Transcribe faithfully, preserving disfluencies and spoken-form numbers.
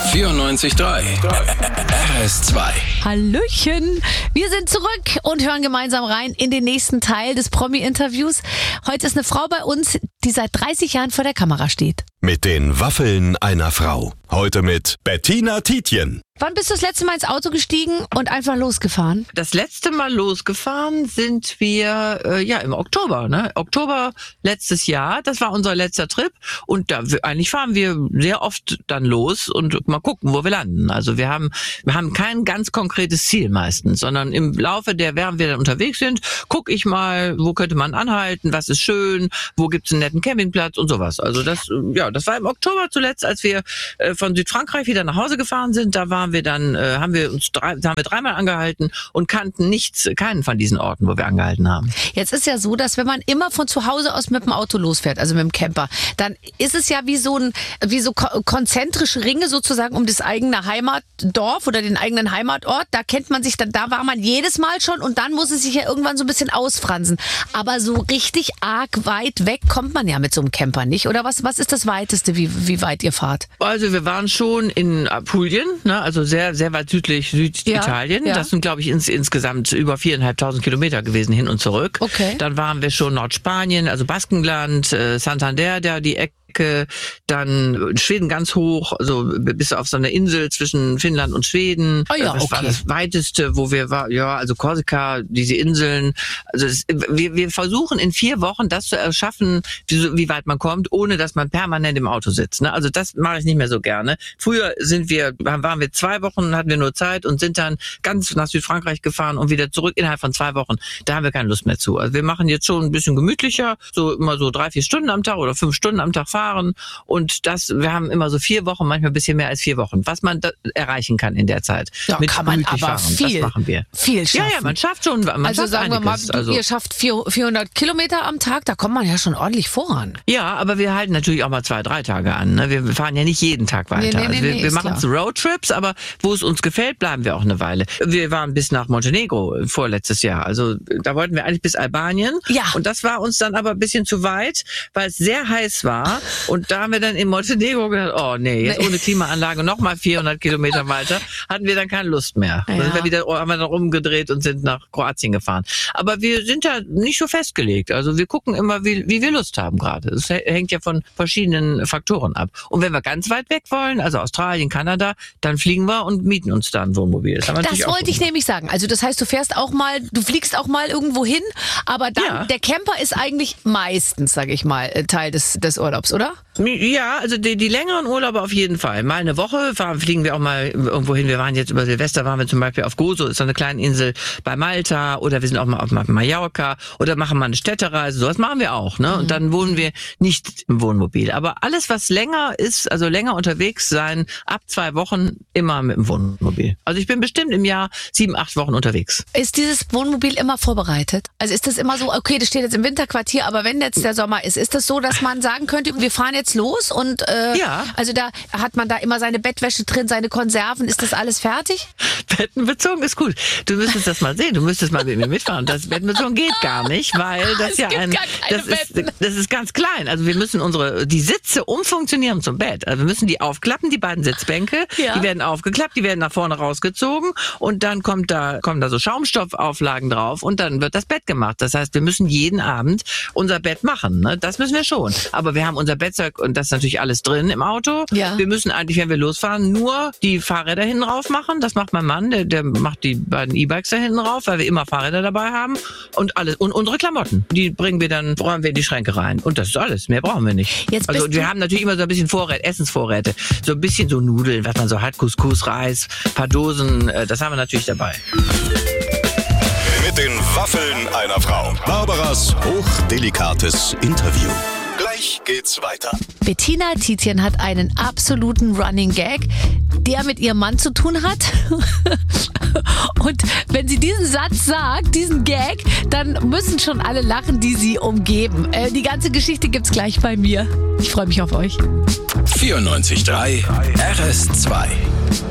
vierundneunzig Komma drei R S zwei. Hallöchen, wir sind zurück und hören gemeinsam rein in den nächsten Teil des Promi-Interviews. Heute ist eine Frau bei uns, die seit dreißig Jahren vor der Kamera steht. Mit den Waffeln einer Frau. Heute mit Bettina Tietjen. Wann bist du das letzte Mal ins Auto gestiegen und einfach losgefahren? Das letzte Mal losgefahren sind wir äh, ja im Oktober, ne? Oktober letztes Jahr. Das war unser letzter Trip und da eigentlich fahren wir sehr oft dann los und mal gucken, wo wir landen. Also wir haben wir haben kein ganz konkretes Ziel meistens, sondern im Laufe der, während wir dann unterwegs sind, gucke ich mal, wo könnte man anhalten, was ist schön, wo gibt's einen netten Campingplatz und sowas. Also das ja, das war im Oktober zuletzt, als wir äh, von Südfrankreich wieder nach Hause gefahren sind. Da waren wir dann äh, haben wir uns drei, haben wir dreimal angehalten und kannten nichts, keinen von diesen Orten, wo wir angehalten haben. Jetzt ist ja so, dass wenn man immer von zu Hause aus mit dem Auto losfährt, also mit dem Camper, dann ist es ja wie so ein wie so ko- konzentrische Ringe sozusagen um das eigene Heimatdorf oder den eigenen Heimatort. Da kennt man sich dann, da war man jedes Mal schon und dann muss es sich ja irgendwann so ein bisschen ausfransen. Aber so richtig arg weit weg kommt man ja mit so einem Camper nicht. Oder was was ist das Weiteste, wie wie weit ihr fahrt? Also wir waren schon in Apulien, ne, also sehr sehr weit südlich Süditalien. Ja, ja. Das sind, glaube ich, ins, insgesamt über viereinhalbtausend Kilometer gewesen hin und zurück. Okay. Dann waren wir schon Nordspanien, also Baskenland, äh, Santander, da die Ecke. Dann Schweden ganz hoch, also bis auf so eine Insel zwischen Finnland und Schweden. Oh ja, das okay. war das weiteste, wo wir waren. Ja, also Korsika, diese Inseln. Also es, wir, wir versuchen in vier Wochen das zu erschaffen, wie, wie weit man kommt, ohne dass man permanent im Auto sitzt. Ne? Also das mache ich nicht mehr so gerne. Früher sind wir, waren wir zwei Wochen, hatten wir nur Zeit und sind dann ganz nach Südfrankreich gefahren und wieder zurück innerhalb von zwei Wochen. Da haben wir keine Lust mehr zu. Also wir machen jetzt schon ein bisschen gemütlicher, so immer so drei, vier Stunden am Tag oder fünf Stunden am Tag fahren. Und das, wir haben immer so vier Wochen, manchmal ein bisschen mehr als vier Wochen, was man da erreichen kann in der Zeit. Ja, mit kann man aber fahren. viel, das machen wir. viel schaffen. Ja, ja, man schafft schon, man also schafft sagen wir mal, einiges. du, Also, ihr schafft vierhundert Kilometer am Tag, da kommt man ja schon ordentlich voran. ja, aber wir halten natürlich auch mal zwei, drei Tage an. Ne? Wir fahren ja nicht jeden Tag weiter. Nee, nee, nee, also wir, nee, wir ist machen klar. Roadtrips, aber wo es uns gefällt, bleiben wir auch eine Weile. Wir waren bis nach Montenegro vorletztes Jahr. Also da wollten wir eigentlich bis Albanien. Ja. Und das war uns dann aber ein bisschen zu weit, weil es sehr heiß war. Und da haben wir dann in Montenegro gedacht, oh nee, jetzt Nee. ohne Klimaanlage nochmal vierhundert Kilometer weiter, hatten wir dann keine Lust mehr. Ja. Dann sind wir wieder, haben wir dann rumgedreht und sind nach Kroatien gefahren. Aber wir sind da nicht so festgelegt. Also wir gucken immer, wie, wie wir Lust haben gerade. Es hängt ja von verschiedenen Faktoren ab. Und wenn wir ganz weit weg wollen, also Australien, Kanada, dann fliegen wir und mieten uns da ein Wohnmobil. Das, haben wir Das natürlich auch wollte ich gemacht. nämlich sagen. Also das heißt, du fährst auch mal, du fliegst auch mal irgendwo hin, aber dann, Ja. der Camper ist eigentlich meistens, sage ich mal, Teil des, des Urlaubs, oder? Ja, also die, die längeren Urlaube auf jeden Fall. Mal eine Woche fahren, fliegen wir auch mal irgendwo hin. Wir waren jetzt über Silvester, waren wir zum Beispiel auf Gozo, ist so eine kleine Insel bei Malta, oder wir sind auch mal auf Mallorca oder machen mal eine Städtereise. Sowas machen wir auch, ne? Und dann wohnen wir nicht im Wohnmobil. Aber alles, was länger ist, also länger unterwegs sein, ab zwei Wochen immer mit dem Wohnmobil. Also ich bin bestimmt im Jahr sieben, acht Wochen unterwegs. Ist dieses Wohnmobil immer vorbereitet? Also ist das immer so, okay, das steht jetzt im Winterquartier, aber wenn jetzt der Sommer ist, ist das so, dass man sagen könnte, wir fahren jetzt los und äh, Ja. also da hat man da immer seine Bettwäsche drin, seine Konserven, ist das alles fertig? Bettenbezogen ist gut. Du müsstest das mal sehen. Du müsstest mal mit mir mitfahren. Das Bettenbezogen geht gar nicht, weil das Es ja gibt ein, gar keine das ist, Betten. das ist ganz klein. Also wir müssen unsere, die Sitze umfunktionieren zum Bett. Also wir müssen die aufklappen, die beiden Sitzbänke. Ja. Die werden aufgeklappt, die werden nach vorne rausgezogen und dann kommt da, kommen da so Schaumstoffauflagen drauf und dann wird das Bett gemacht. Das heißt, wir müssen jeden Abend unser Bett machen. Ne? Das müssen wir schon. Aber wir haben unser Bettzeug und das ist natürlich alles drin im Auto. Ja. Wir müssen eigentlich, wenn wir losfahren, nur die Fahrräder hinten rauf machen. Das macht mein Mann, der, der macht die beiden E-Bikes da hinten rauf, weil wir immer Fahrräder dabei haben und alles. Und unsere Klamotten, die bringen wir dann, räumen wir in die Schränke rein. Und das ist alles. Mehr brauchen wir nicht. Jetzt also bist wir du- haben natürlich immer so ein bisschen Vorräte, Essensvorräte. So ein bisschen so Nudeln, was man so hat, Couscous, Reis, paar Dosen, äh, das haben wir natürlich dabei. Mit den Waffeln einer Frau. Barbaras hochdelikates Interview. Gleich geht's weiter. Bettina Tietjen hat einen absoluten Running Gag, der mit ihrem Mann zu tun hat. Und wenn sie diesen Satz sagt, diesen Gag, dann müssen schon alle lachen, die sie umgeben. Äh, die ganze Geschichte gibt's gleich bei mir. Ich freue mich auf euch. vierundneunzig Komma drei R S zwei.